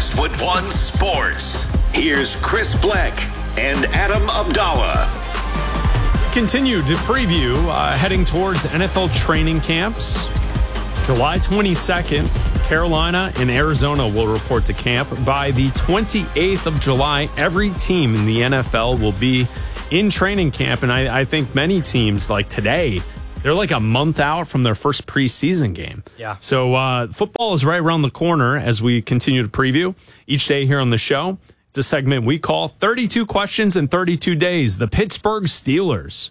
Westwood One Sports. Here's Chris Bleck and Adam Abdallah. Continue to preview heading towards NFL training camps. July 22nd, Carolina and Arizona will report to camp. By the 28th of July, every team in the NFL will be in training camp. And I think many teams, like today, they're like a month out from their first preseason game. Yeah. So football is right around the corner as we continue to preview each day here on the show. It's a segment we call 32 Questions in 32 Days. The Pittsburgh Steelers.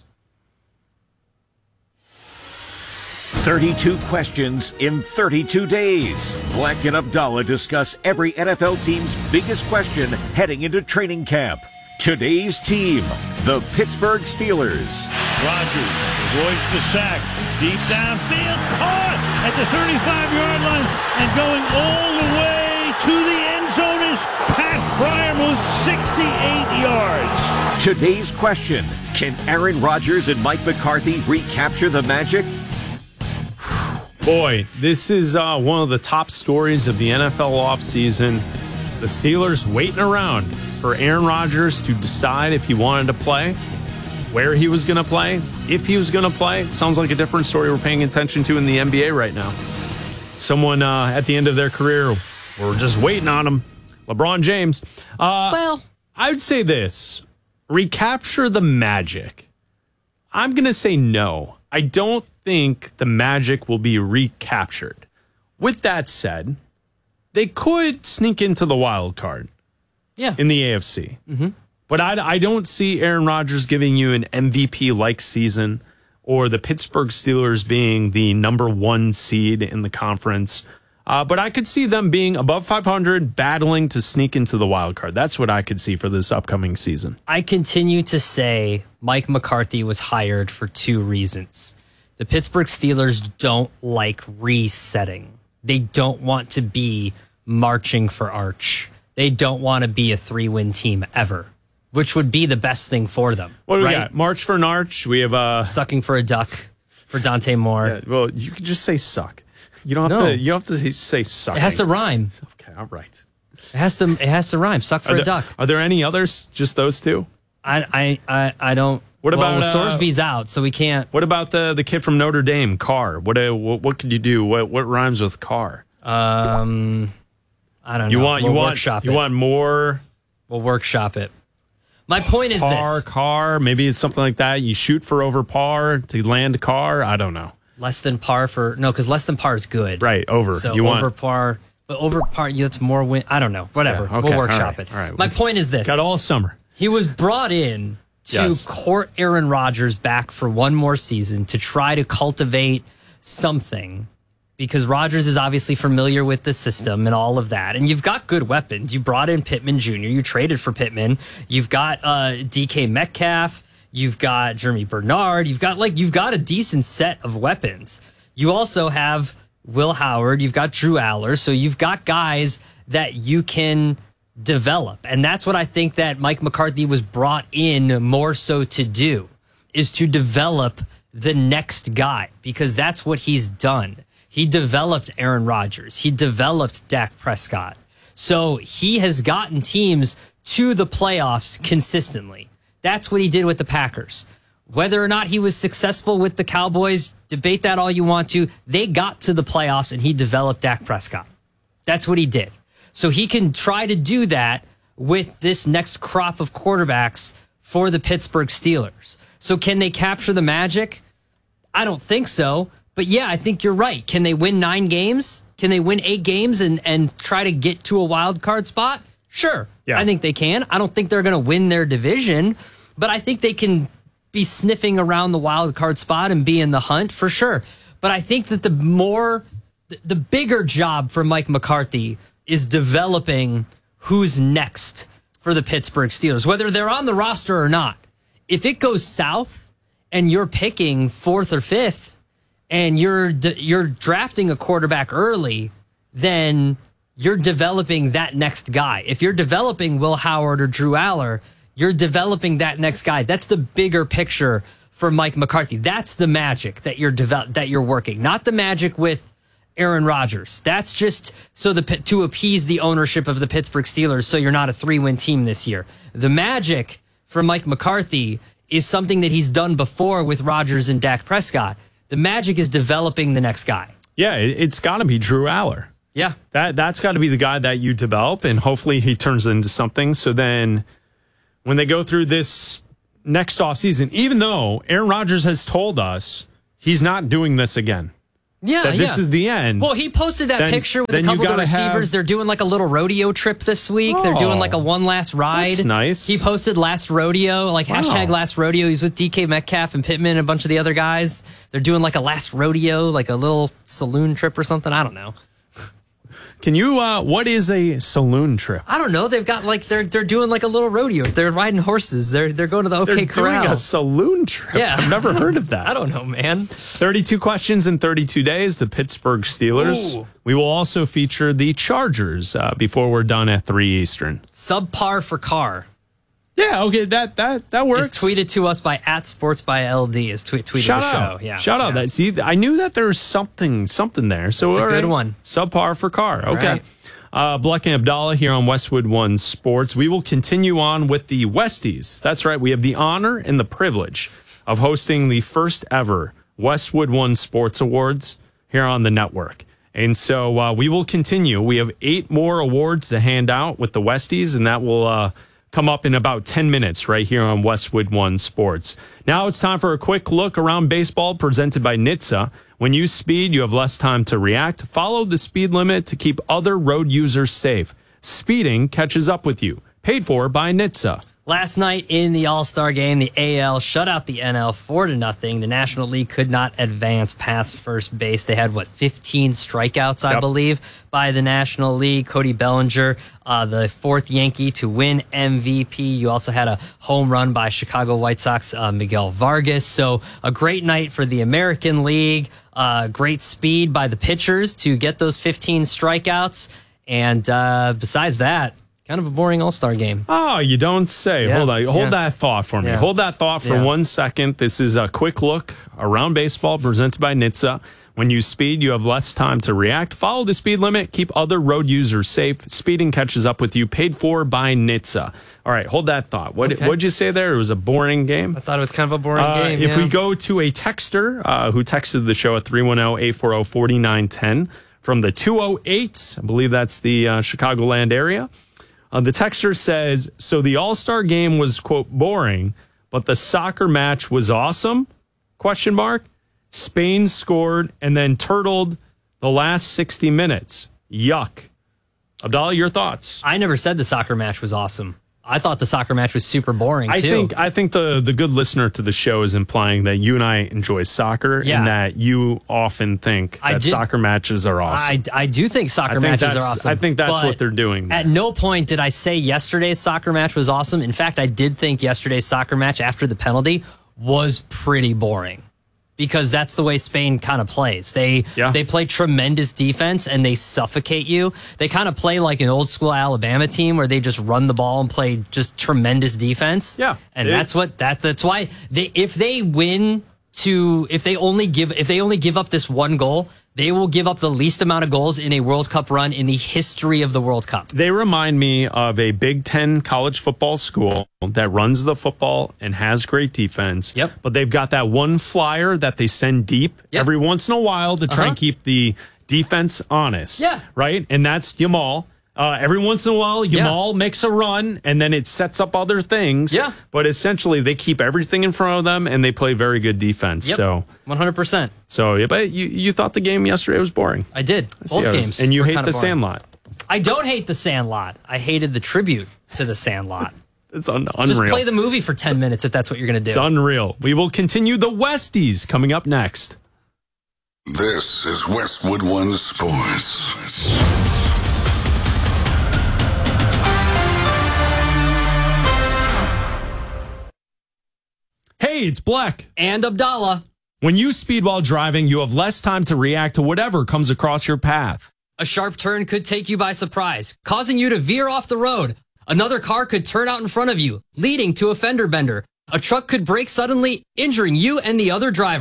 32 questions in 32 days. Bleck and Abdallah discuss every NFL team's biggest question heading into training camp. Today's team, the Pittsburgh Steelers. Rodgers avoids the sack. Deep downfield, caught at the 35-yard line and going all the way to the end zone is Pat Freiermuth, 68 yards. Today's question, can Aaron Rodgers and Mike McCarthy recapture the magic? Boy, this is one of the top stories of the NFL offseason. The Steelers waiting around for Aaron Rodgers to decide if he wanted to play, where he was going to play, if he was going to play. Sounds like a different story we're paying attention to in the NBA right now. Someone at the end of their career, we're just waiting on him. LeBron James. Well, I would say this. Recapture the magic. I'm going to say no. I don't think the magic will be recaptured. With that said, they could sneak into the wild card in the AFC. Mm-hmm. But I don't see Aaron Rodgers giving you an MVP-like season or the Pittsburgh Steelers being the number one seed in the conference. But I could see them being above 500, battling to sneak into the wild card. That's what I could see for this upcoming season. I continue to say Mike McCarthy was hired for two reasons. The Pittsburgh Steelers don't like resetting. They don't want to be marching for Arch. They don't want to be a 3-win team ever, which would be the best thing for them. What do we right? got? March for an Arch. We have sucking for a duck for Dante Moore. Yeah, well, you can just say suck. You don't have to. You don't have to say suck. It has to rhyme. Okay, all right. It has to rhyme. Suck for a duck. Are there any others? Just those two? I don't. What about Sorsby's out, so we can't. What about the kid from Notre Dame, Carr? What could you do? What rhymes with Carr? I don't know. You want more? We'll workshop it. My point is this: Carr. Maybe it's something like that. You shoot for over par to land Carr. I don't know. Less than par because less than par is good. Right, over. So you over want par, but over par, that's more win. I don't know. Whatever. Yeah, okay, we'll workshop it. it. All right. My point is this: got all summer. He was brought in to court Aaron Rodgers back for one more season to try to cultivate something, because Rodgers is obviously familiar with the system and all of that. And you've got good weapons. You brought in Pittman Jr. You traded for Pittman. You've got DK Metcalf. You've got Jeremy Bernard. You've got a decent set of weapons. You also have Will Howard. You've got Drew Aller. So you've got guys that you can develop. And that's what I think that Mike McCarthy was brought in more so to do, is to develop the next guy, because that's what he's done. He developed Aaron Rodgers. He developed Dak Prescott. So he has gotten teams to the playoffs consistently. That's what he did with the Packers. Whether or not he was successful with the Cowboys, debate that all you want to. They got to the playoffs and he developed Dak Prescott. That's what he did. So he can try to do that with this next crop of quarterbacks for the Pittsburgh Steelers. So can they capture the magic? I don't think so. But yeah, I think you're right. Can they win 9 games? Can they win 8 games and try to get to a wild card spot? Sure. Yeah. I think they can. I don't think they're going to win their division, but I think they can be sniffing around the wild card spot and be in the hunt for sure. But I think that the bigger job for Mike McCarthy is developing who's next for the Pittsburgh Steelers, whether they're on the roster or not. If it goes south and you're picking 4th or 5th and you're drafting a quarterback early, then you're developing that next guy. If you're developing Will Howard or Drew Aller, you're developing that next guy. That's the bigger picture for Mike McCarthy. That's the magic that you're working, not the magic with Aaron Rodgers. That's just to appease the ownership of the Pittsburgh Steelers so you're not a 3-win team this year. The magic from Mike McCarthy is something that he's done before with Rodgers and Dak Prescott. The magic is developing the next guy. Yeah, it's got to be Drew Aller. Yeah. That's got to be the guy that you develop, and hopefully he turns into something. So then when they go through this next offseason, even though Aaron Rodgers has told us he's not doing this again. Yeah, this is the end. Well, he posted that picture with a couple of the receivers. They're doing like a little rodeo trip this week. They're doing like a one last ride. That's nice. He posted last rodeo, like hashtag last rodeo. He's with DK Metcalf and Pittman and a bunch of the other guys. They're doing like a last rodeo, like a little saloon trip or something. I don't know. Can you, what is a saloon trip? I don't know. They've got like, they're doing like a little rodeo. They're riding horses. They're going to the OK Corral. They're doing a saloon trip? Yeah. I've never heard of that. I don't know, man. 32 questions in 32 days, the Pittsburgh Steelers. Ooh. We will also feature the Chargers before we're done at 3 Eastern. Subpar for Carr. Yeah, okay, that works. It's tweeted to us by @SportsByLD. Is tweeted Shout the out. show. Yeah, shout out. That see, I knew that there was something there. So it's a good right. one. Subpar for Carr. Okay. Right. Bleck and Abdallah here on Westwood One Sports. We will continue on with the Westies. That's right. We have the honor and the privilege of hosting the first ever Westwood One Sports Awards here on the network. And so we will continue. We have 8 more awards to hand out with the Westies, and that will come up in about 10 minutes right here on Westwood One Sports. Now it's time for a quick look around baseball presented by NHTSA. When you speed, you have less time to react. Follow the speed limit to keep other road users safe. Speeding catches up with you. Paid for by NHTSA. Last night in the All-Star game, the AL shut out the NL 4-0. The National League could not advance past first base. They had, 15 strikeouts, I believe, by the National League. Cody Bellinger, the 4th Yankee to win MVP. You also had a home run by Chicago White Sox, Miguel Vargas. So a great night for the American League. Great speed by the pitchers to get those 15 strikeouts. And besides that, kind of a boring All-Star game. Oh, you don't say. Yeah. Hold that thought for me. Yeah. Hold that thought for 1 second. This is a quick look around baseball presented by NHTSA. When you speed, you have less time to react. Follow the speed limit. Keep other road users safe. Speeding catches up with you. Paid for by NHTSA. All right, hold that thought. What'd you say there? It was a boring game? I thought it was kind of a boring game. If we go to a texter who texted the show at 310-840-4910 from the 208, I believe that's the Chicagoland area. The texter says, so the All-Star game was, quote, boring, but the soccer match was awesome, ? Spain scored and then turtled the last 60 minutes. Yuck. Abdallah, your thoughts? I never said the soccer match was awesome. I thought the soccer match was super boring, too. I think the good listener to the show is implying that you and I enjoy soccer and that you often think that soccer matches are awesome. I do think soccer matches are awesome. I think that's what they're doing there. At no point did I say yesterday's soccer match was awesome. In fact, I did think yesterday's soccer match after the penalty was pretty boring. Because that's the way Spain kind of plays. They play tremendous defense and they suffocate you. They kind of play like an old school Alabama team where they just run the ball and play just tremendous defense. Yeah. And that's why if they only give up this one goal, they will give up the least amount of goals in a World Cup run in the history of the World Cup. They remind me of a Big Ten college football school that runs the football and has great defense. Yep. But they've got that one flyer that they send deep every once in a while to try and keep the defense honest. Yeah. Right? And that's Yamal. Every once in a while, Yamal makes a run, and then it sets up other things. Yeah. But essentially, they keep everything in front of them, and they play very good defense. Yep. So 100%. So, yeah, but you thought the game yesterday was boring. I did. Both games. And you hate the Sandlot. I don't hate the Sandlot. I hated the tribute to the Sandlot. It's unreal. Just play the movie for 10 minutes if that's what you're going to do. It's unreal. We will continue the Westies coming up next. This is Westwood One Sports. Hey, it's Bleck. And Abdallah. When you speed while driving, you have less time to react to whatever comes across your path. A sharp turn could take you by surprise, causing you to veer off the road. Another car could turn out in front of you, leading to a fender bender. A truck could brake suddenly, injuring you and the other driver.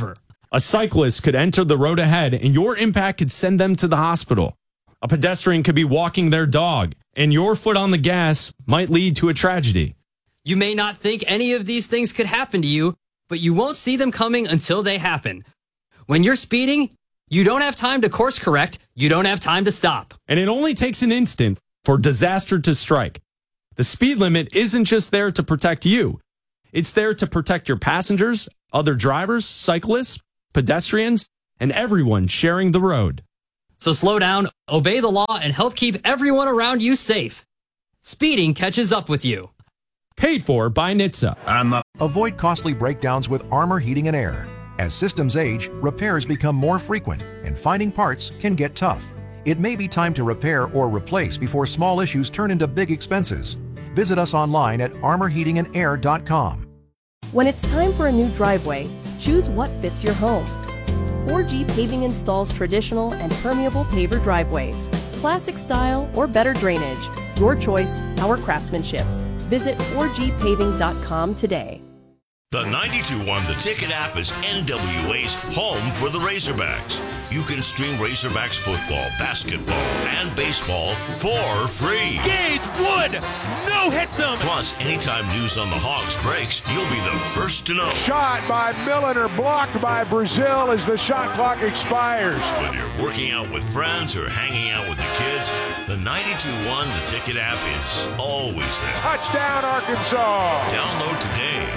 A cyclist could enter the road ahead, and your impact could send them to the hospital. A pedestrian could be walking their dog, and your foot on the gas might lead to a tragedy. You may not think any of these things could happen to you, but you won't see them coming until they happen. When you're speeding, you don't have time to course correct. You don't have time to stop. And it only takes an instant for disaster to strike. The speed limit isn't just there to protect you. It's there to protect your passengers, other drivers, cyclists, pedestrians, and everyone sharing the road. So slow down, obey the law, and help keep everyone around you safe. Speeding catches up with you. Paid for by NHTSA. Avoid costly breakdowns with Armor Heating and Air. As systems age, repairs become more frequent, and finding parts can get tough. It may be time to repair or replace before small issues turn into big expenses. Visit us online at armorheatingandair.com. When it's time for a new driveway, choose what fits your home. 4G Paving installs traditional and permeable paver driveways, classic style or better drainage. Your choice, our craftsmanship. Visit 4gpaving.com today. The 92.1 The Ticket app is NWA's home for the Razorbacks. You can stream Razorbacks football, basketball, and baseball for free. Gage Wood, no hits him. Plus, anytime news on the Hogs breaks, you'll be the first to know. Shot by Milliner, blocked by Brazil as the shot clock expires. Whether you're working out with friends or hanging out with the kids, the 92.1 The Ticket app is always there. Touchdown, Arkansas. Download today.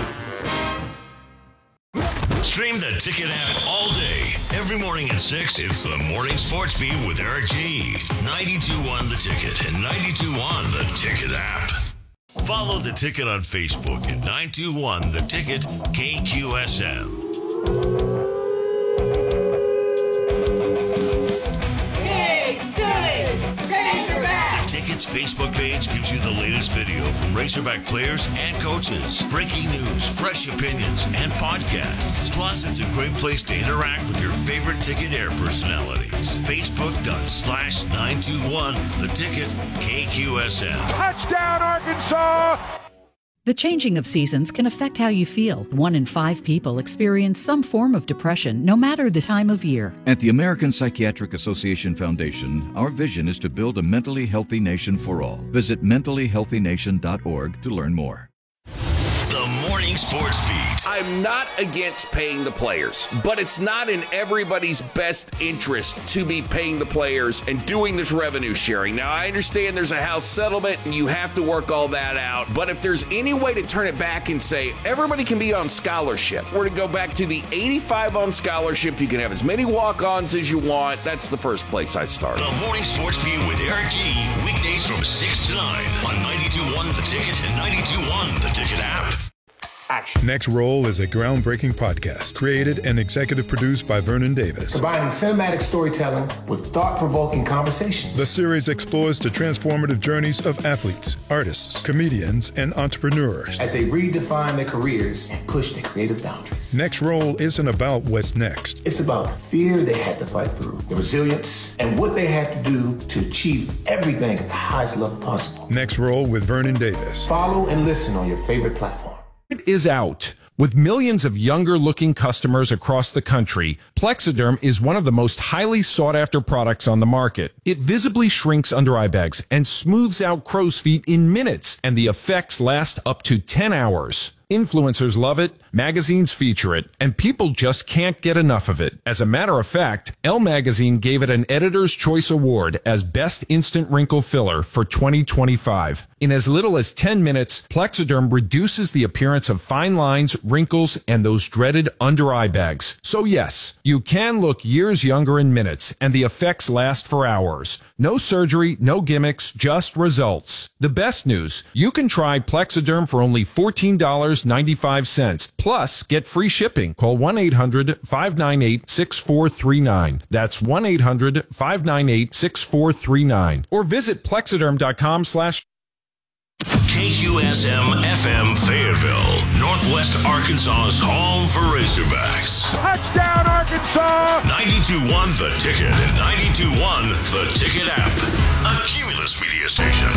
Stream the Ticket app all day. Every morning at 6, it's the Morning Sports Beat with Eric G. 92.1 The Ticket and 92.1 The Ticket app. Follow The Ticket on Facebook at 921 The Ticket KQSM. Ticket's Facebook page gives you the latest video from Razorback players and coaches, breaking news, fresh opinions, and podcasts. Plus, it's a great place to interact with your favorite Ticket Air personalities. Facebook.com/921 The Ticket KQSM. Touchdown, Arkansas! The changing of seasons can affect how you feel. 1 in 5 people experience some form of depression, no matter the time of year. At the American Psychiatric Association Foundation, our vision is to build a mentally healthy nation for all. Visit mentallyhealthynation.org to learn more. The Morning Sports Beat. I'm not against paying the players, but it's not in everybody's best interest to be paying the players and doing this revenue sharing. Now, I understand there's a House settlement and you have to work all that out, but if there's any way to turn it back and say everybody can be on scholarship, we're to go back to the 85 on scholarship. You can have as many walk-ons as you want. That's the first place I start. The Morning Sports Beat with Eric G. Weekdays from 6 to 9 on 92.1 The Ticket and 92.1 The Ticket app. Action. Next Roll is a groundbreaking podcast created and executive produced by Vernon Davis. Combining cinematic storytelling with thought-provoking conversations. The series explores the transformative journeys of athletes, artists, comedians, and entrepreneurs as they redefine their careers and push their creative boundaries. Next Roll isn't about what's next. It's about the fear they had to fight through, the resilience, and what they had to do to achieve everything at the highest level possible. Next Roll with Vernon Davis. Follow and listen on your favorite platform. It is out. With millions of younger-looking customers across the country, Plexiderm is one of the most highly sought-after products on the market. It visibly shrinks under-eye bags and smooths out crow's feet in minutes, and the effects last up to 10 hours. Influencers love it, magazines feature it, and people just can't get enough of it. As a matter of fact, Elle Magazine gave it an Editor's Choice Award as Best Instant Wrinkle Filler for 2025. In as little as 10 minutes, Plexiderm reduces the appearance of fine lines, wrinkles, and those dreaded under-eye bags. So yes, you can look years younger in minutes, and the effects last for hours. No surgery, no gimmicks, just results. The best news, you can try Plexiderm for only $14.95. Plus, get free shipping. Call 1-800-598-6439. That's 1-800-598-6439. Or visit plexiderm.com/ KQSM FM Fayetteville, Northwest Arkansas's home for Razorbacks. Touchdown, Arkansas! 92.1 The Ticket and 92.1 The Ticket app. A Cumulus media station.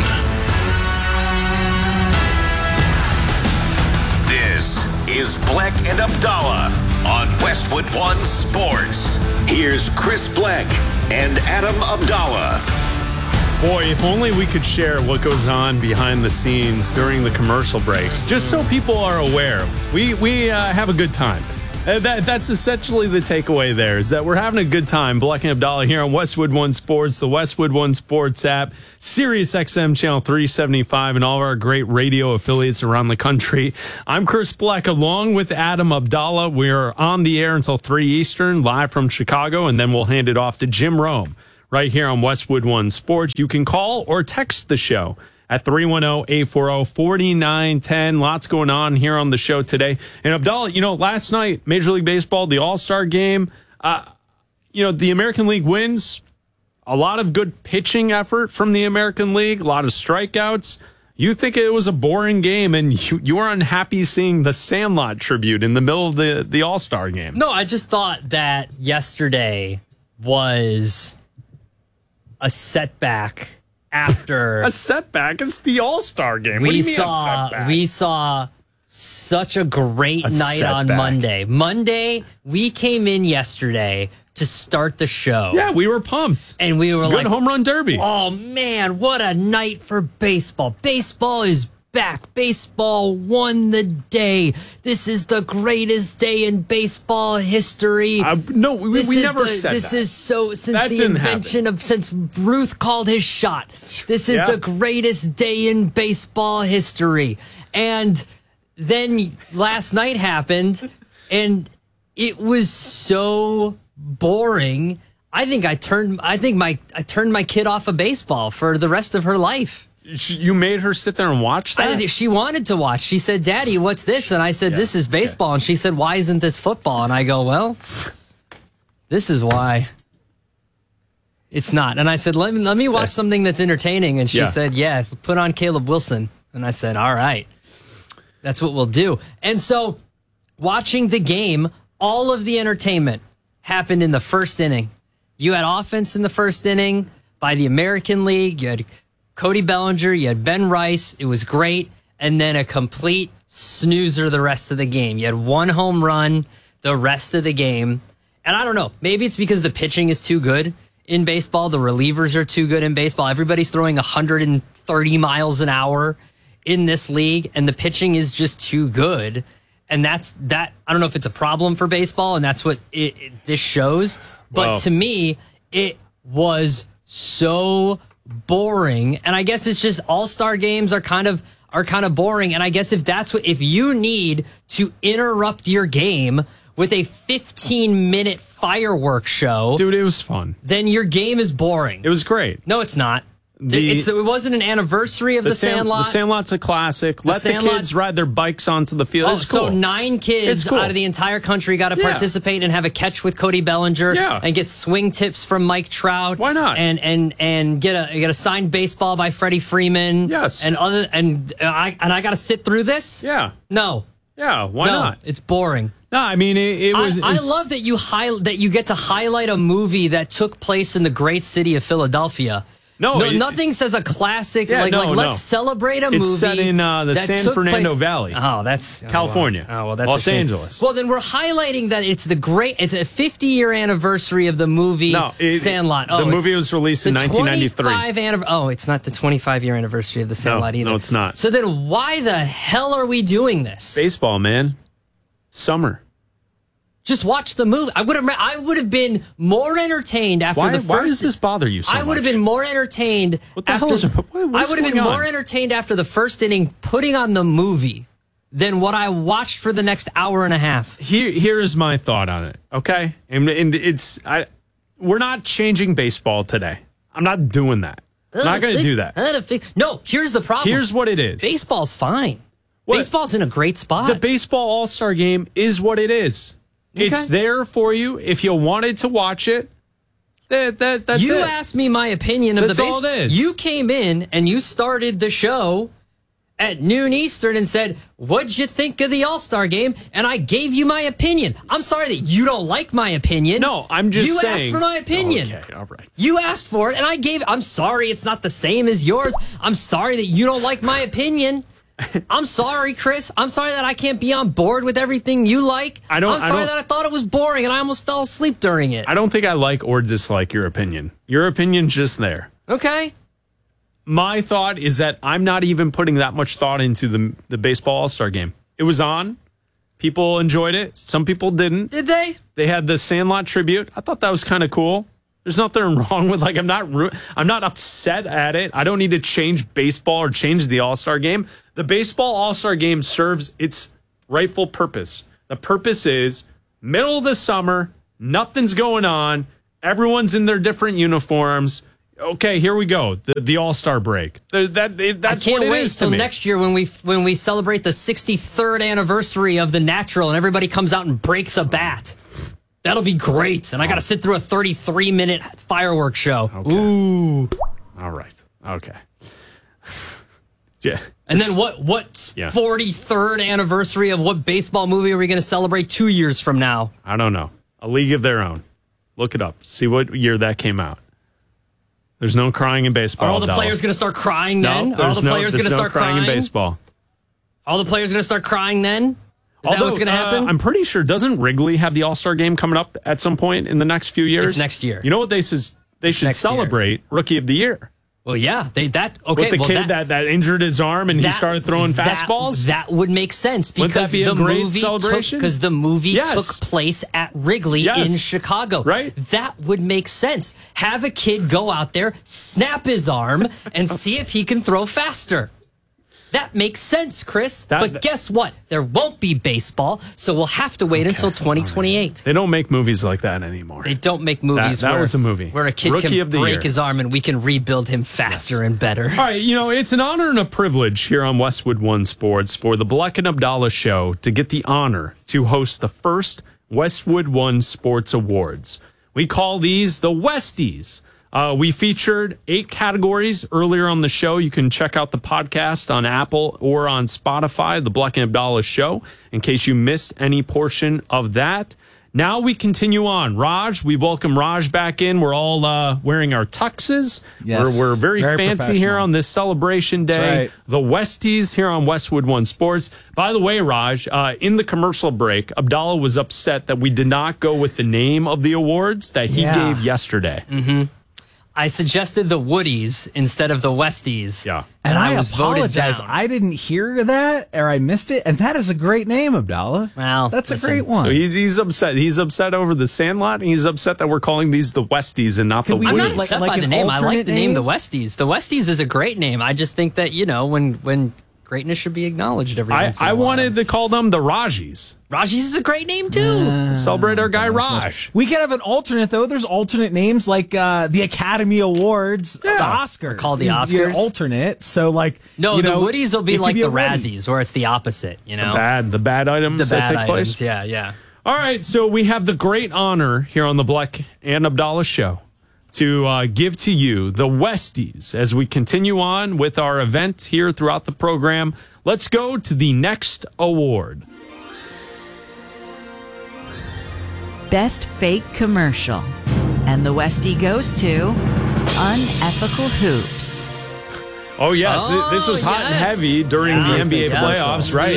This is Black and Abdallah on Westwood One Sports. Here's Chris Bleck and Adam Abdallah. Boy, if only we could share what goes on behind the scenes during the commercial breaks, just so people are aware. We have a good time. That's essentially the takeaway there, is that we're having a good time. Bleck and Abdallah here on Westwood One Sports, the Westwood One Sports app, Sirius XM Channel 375, and all of our great radio affiliates around the country. I'm Chris Bleck, along with Adam Abdallah. We're on the air until 3 Eastern, live from Chicago, and then we'll hand it off to Jim Rome right here on Westwood One Sports. You can call or text the show at 310-840-4910. Lots going on here on the show today. And Abdallah, last night, Major League Baseball, the All-Star game, the American League wins. A lot of good pitching effort from the American League, a lot of strikeouts. You think it was a boring game, and you were unhappy seeing the Sandlot tribute in the middle of the All-Star game. No, I just thought that yesterday was a setback. After a setback, it's the All-Star game. What do you mean a setback? We saw such a great night on Monday. Monday, we came in yesterday to start the show. Yeah, we were pumped. And we were like, good home run derby. Oh, man, what a night for baseball. Baseball is back. Baseball won the day. This is the greatest day in baseball history. No, we never said this that. Is so since the invention of since Ruth called his shot. This is the greatest day in baseball history. And then last night happened, and it was so boring. I think I turned my kid off of baseball for the rest of her life. You made her sit there and watch that? She wanted to watch. She said, "Daddy, what's this?" And I said, "This is baseball." And she said, "Why isn't this football?" And I go, "Well, this is why it's not." And I said, let me watch something that's entertaining. And she said, "Yeah, put on Caleb Wilson." And I said, "All right, that's what we'll do." And so watching the game, all of the entertainment happened in the first inning. You had offense in the first inning by the American League. You had Cody Bellinger, you had Ben Rice. It was great. And then a complete snoozer the rest of the game. You had one home run the rest of the game. And I don't know, maybe it's because the pitching is too good in baseball. The relievers are too good in baseball. Everybody's throwing 130 miles an hour in this league, and the pitching is just too good. And that's that. I don't know if it's a problem for baseball, and that's what this shows. But to me, it was so boring. And I guess it's just all-star games are kind of boring. And I guess if you need to interrupt your game with a 15-minute fireworks show, dude, it was fun. Then your game is boring. It was great. No, it's not. It wasn't an anniversary of the Sandlot. The Sandlot's a classic. Let the kids ride their bikes onto the field. It's cool. So 9 kids out of the entire country got to participate and have a catch with Cody Bellinger and get swing tips from Mike Trout. Why not? And get a signed baseball by Freddie Freeman. Yes. And I got to sit through this? Yeah. No. Yeah. Why not? It's boring. No, I mean it was. I love that you get to highlight a movie that took place in the great city of Philadelphia. Nothing says a classic. Let's celebrate a movie. It's set in the San Fernando Valley. Oh, that's California. That's Los Angeles. Well, then we're highlighting that it's a 50-year anniversary of the movie Sandlot. The movie was released in 1993. It's not the 25-year anniversary of the Sandlot either. No, it's not. So then why the hell are we doing this? Baseball, man. Summer. Just watch the movie. I would have been more entertained after the first. Why does this bother you so much? I would have been more entertained. What the hell is? I would have been more entertained after the first inning, putting on the movie, than what I watched for the next hour and a half. Here is my thought on it. Okay, and we're not changing baseball today. I'm not doing that. I'm not going to do that. No, here's the problem. Here's what it is. Baseball's fine. What? Baseball's in a great spot. The baseball All-Star game is what it is. Okay. It's there for you if you wanted to watch it. That's it. You asked me my opinion of the baseball. That's all it is. You came in and you started the show at noon Eastern and said, "What'd you think of the All-Star game?" And I gave you my opinion. I'm sorry that you don't like my opinion. No, I'm just saying. You asked for my opinion. Okay, all right. You asked for it, and I gave it. I'm sorry it's not the same as yours. I'm sorry that you don't like my opinion. I'm sorry, Chris. I'm sorry that I can't be on board with everything you like. I'm sorry that I thought it was boring and I almost fell asleep during it. I don't think I like or dislike your opinion. Your opinion's just there. Okay. My thought is that I'm not even putting that much thought into the baseball All-Star game. It was on. People enjoyed it. Some people didn't. Did they? They had the Sandlot tribute. I thought that was kind of cool. There's nothing wrong with I'm not upset at it. I don't need to change baseball or change the All-Star game. The baseball All-Star game serves its rightful purpose. The purpose is middle of the summer, nothing's going on, everyone's in their different uniforms. Okay, here we go. The All-Star break. That's what it is to me. I can't wait till next year when we celebrate the 63rd anniversary of the Natural and everybody comes out and breaks a bat. That'll be great. And I got to sit through a 33-minute fireworks show. Okay. Ooh. All right. Okay. Yeah. And then what 43rd anniversary of what baseball movie are we going to celebrate 2 years from now? I don't know. A League of Their Own. Look it up. See what year that came out. There's no crying in baseball. Are all the players going to start crying then? No, are all the players going to start crying in baseball? All the players going to start crying then? Is that what's going to happen? I'm pretty sure. Doesn't Wrigley have the All-Star game coming up at some point in the next few years? It's next year. You know what they should celebrate? Rookie of the Year. Well, yeah. With the kid that injured his arm and he started throwing fastballs? That would make sense because that be a great celebration? Because the movie took place at Wrigley in Chicago. Right. That would make sense. Have a kid go out there, snap his arm, and see if he can throw faster. That makes sense, Chris. But guess what? There won't be baseball, so we'll have to wait until 2028. Right. They don't make movies like that anymore. They don't make movies that was a movie. Where a kid can break his arm and we can rebuild him faster and better. All right, it's an honor and a privilege here on Westwood One Sports for the Bleck and Abdallah Show to get the honor to host the first Westwood One Sports Awards. We call these the Westies. We featured 8 categories earlier on the show. You can check out the podcast on Apple or on Spotify, The Bleck and Abdallah Show, in case you missed any portion of that. Now we continue on. Raj, we welcome Raj back in. We're all wearing our tuxes. Yes. We're very fancy here on this celebration day. Right. The Westies here on Westwood One Sports. By the way, Raj, in the commercial break, Abdallah was upset that we did not go with the name of the awards that he gave yesterday. Mm-hmm. I suggested the Woodies instead of the Westies. Yeah. And I was apologize. voted down. I didn't hear that or I missed it. And that is a great name, Abdallah. Well, that's a great one. So he's upset. He's upset over the Sandlot, and he's upset that we're calling these the Westies and not the Woodies. I'm not upset by the name. I like the name the Westies. The Westies is a great name. I just think that, when greatness should be acknowledged every once in a while. I wanted to call them the Rajis. Rajis is a great name, too. Celebrate our guy Raj. We could have an alternate, though. There's alternate names like the Academy Awards, the Oscars. Called the Oscars? Your alternate. So, the Woodies will be like the Razzies, where it's the opposite, The bad items that take place? Yeah. All right, so we have the great honor here on the Bleck and Abdallah Show to give to you the Westies as we continue on with our event here throughout the program. Let's go to the next award. Best Fake Commercial. And the Westie goes to Unethical Hoops. Oh, yes. This was hot and heavy during the NBA playoffs, right?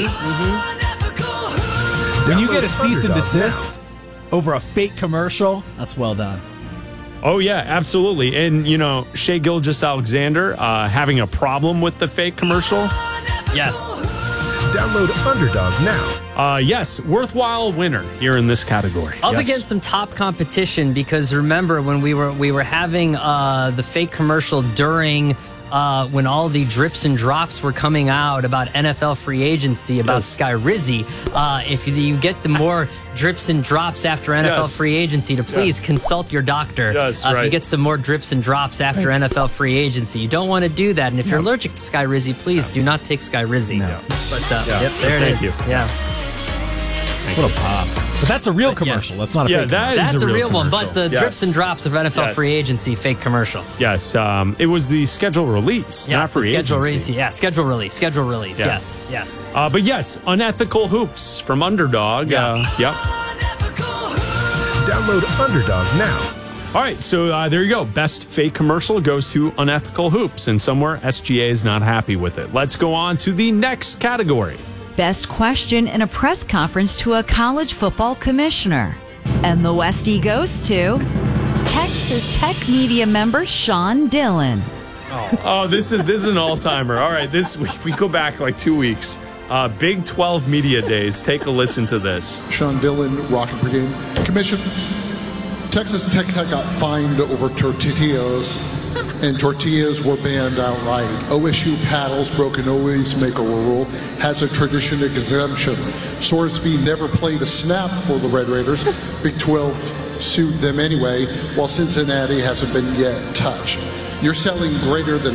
When you get a cease and desist over a fake commercial, that's well done. Oh, yeah, absolutely. And, Shai Gilgeous-Alexander having a problem with the fake commercial. Yes. Download Underdog now. Yes, worthwhile winner here in this category. Up against some top competition because remember when we were having the fake commercial during when all the drips and drops were coming out about NFL free agency, about Sky Rizzi. If you get the more drips and drops after NFL free agency, to please consult your doctor. If you get some more drips and drops after NFL free agency, you don't want to do that. And if you're allergic to Sky Rizzi, please do not take Sky Rizzi. No. But there it is. Thank you. Yeah. What a pop. But that's a real commercial. That's not a fake commercial. That's a real one. commercial. But the drips and drops of NFL free agency, fake commercial. Yes. It was the schedule release, not free agency. Schedule release. Yes. But yes, Unethical Hoops from Underdog. Yep. Download Underdog now. All right, so there you go. Best fake commercial goes to Unethical Hoops, and somewhere SGA is not happy with it. Let's go on to the next category. Best question in a press conference to a college football commissioner. And the Westie goes to Texas Tech media member Sean Dillon. Oh, this is an all-timer. All right, this week we go back like 2 weeks. Big 12 Media Days. Take a listen to this. Sean Dillon, Rocket Brigade. Commission, Texas Tech got fined over tortillas, and tortillas were banned outright. OSU paddles broke an always make a rule, has a tradition exemption. Sorsby never played a snap for the Red Raiders. Big 12 sued them anyway, while Cincinnati hasn't been yet touched. You're selling greater than